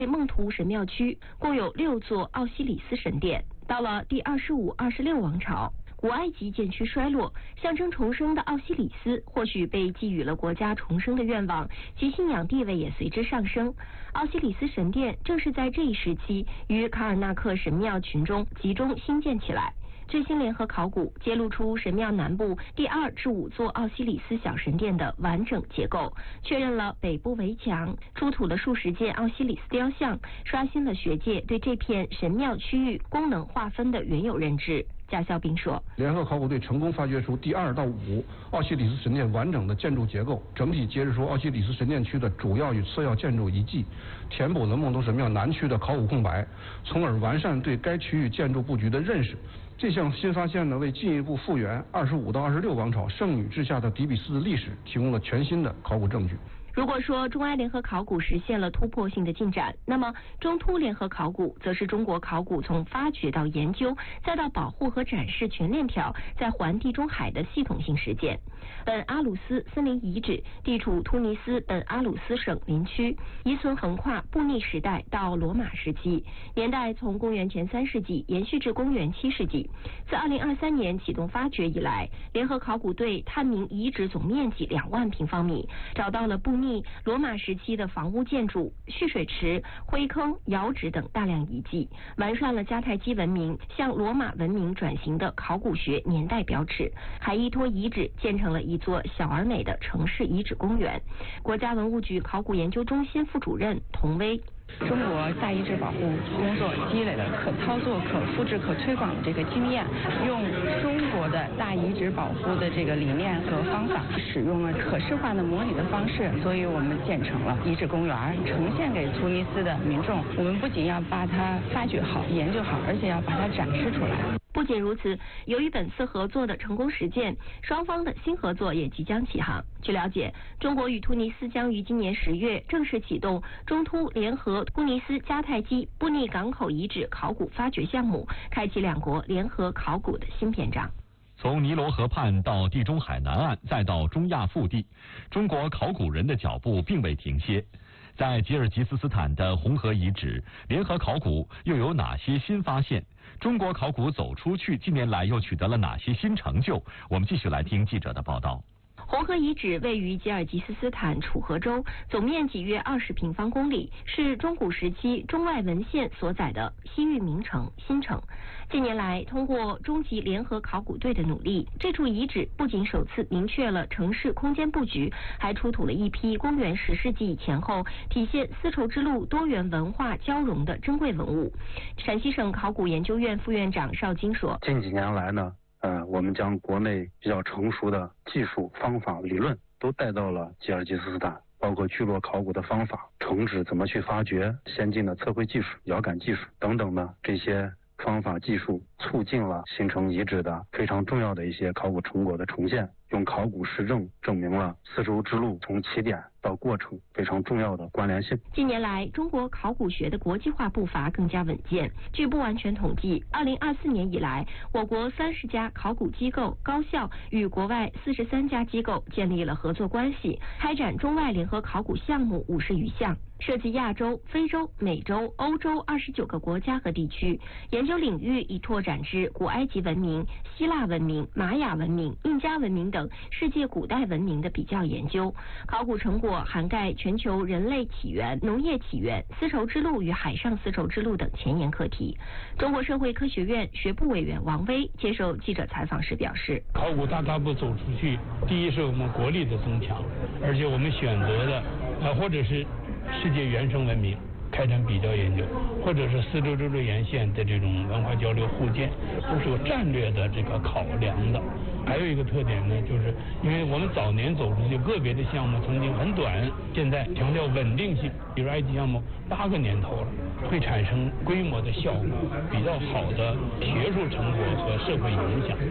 孟图神庙区共有6座奥西里斯神殿。到了第25、26王朝，古埃及渐趋衰落，象征重生的奥西里斯或许被寄予了国家重生的愿望，其信仰地位也随之上升。奥西里斯神殿正是在这一时期于卡尔纳克神庙群中集中兴建起来。最新联合考古揭露出神庙南部第2至5座奥西里斯小神殿的完整结构，确认了北部围墙，出土了数十件奥西里斯雕像，刷新了学界对这片神庙区域功能划分的原有认知。贾孝斌说， 联合考古队成功发掘出第2到5奥西里斯神殿完整的建筑结构，整体揭示出奥西里斯神殿区的主要与次要建筑遗迹，填补了孟图神庙南区的考古空白，从而完善对该区域建筑布局的认识。这项新发现呢，为进一步复原25到26王朝圣女治下的底比斯的历史提供了全新的考古证据。 如果说中埃联合考古实现了突破性的进展，那么中突联合考古则是中国考古从发掘到研究再到保护和展示全链条在环地中海的系统性实践。本阿鲁斯森林遗址地处突尼斯本阿鲁斯省林区，遗存横跨布匿时代到罗马时期，年代从公元前3世纪延续至公元7世纪。自2023年启动发掘以来，联合考古队探明遗址总面积2万平方米，找到了布匿罗马时期的房屋建筑、蓄水池、灰坑、窑址等大量遗迹，完善了迦太基文明向罗马文明转型的考古学年代标尺，还依托遗址建成了一座小而美的城市遗址公园。国家文物局考古研究中心副主任童威， 中国大遗址保护工作积累了可操作、可复制、可推广的这个经验，用中国的大遗址保护的这个理念和方法，使用了可视化的模拟的方式，所以我们建成了遗址公园，呈现给突尼斯的民众。我们不仅要把它发掘好、研究好，而且要把它展示出来。 不仅如此，由于本次合作的成功实践，双方的新合作也即将起航。据了解，中国与突尼斯将于今年10月正式启动中突联合突尼斯迦太基布匿港口遗址考古发掘项目，开启2国联合考古的新篇章。 从尼罗河畔到地中海南岸，再到中亚腹地，中国考古人的脚步并未停歇。在吉尔吉斯斯坦的红河遗址，联合考古又有哪些新发现？中国考古走出去近年来又取得了哪些新成就？我们继续来听记者的报道。 红河遗址位于吉尔吉斯斯坦楚河州，总面积约20平方公里，是中古时期中外文献所载的西域名城新城。近年来，通过中级联合考古队的努力，这处遗址不仅首次明确了城市空间布局，还出土了一批公元10世纪前后体现丝绸之路多元文化交融的珍贵文物。陕西省考古研究院副院长邵金说：“ 近几年来呢，我们将国内比较成熟的技术、方法、理论都带到了吉尔吉斯斯坦，包括聚落考古的方法、城址怎么去发掘、先进的测绘技术、遥感技术等等的这些方法技术，促进了新城遗址的非常重要的一些考古成果的呈现，用考古实证证明了丝绸之路从起点到过程非常重要的关联性。 近年来，中国考古学的国际化步伐更加稳健。据不完全统计，2024年以来，我国30家考古机构、高校与国外43家机构建立了合作关系，开展中外联合考古项目50余项，涉及亚洲、非洲、美洲、欧洲29个国家和地区，研究领域已拓展至古埃及文明、希腊文明、玛雅文明、印加文明等世界古代文明的比较研究。考古成果涵盖全球人类起源、农业起源、丝绸之路与海上丝绸之路等前沿课题。中国社会科学院学部委员王威接受记者采访时表示：“ 考古大踏步走出去，第一是我们国力的增强，而且我们选择的或者是世界原生文明开展比较研究，或者是丝绸之路沿线的这种文化交流互鉴，都是有战略的这个考量的。还有一个特点呢，就是因为我们早年走出去个别的项目曾经很短，现在强调稳定性，比如埃及项目8个年头了，会产生规模的效果，比较好的学术成果和社会影响。”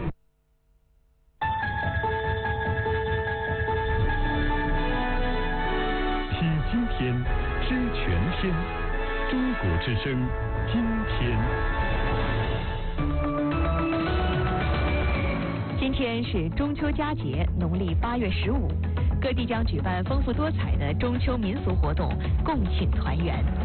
听今天，知全天，中国之声，今天。 今天是中秋佳节，农历8月15，各地将举办丰富多彩的中秋民俗活动，共庆团圆。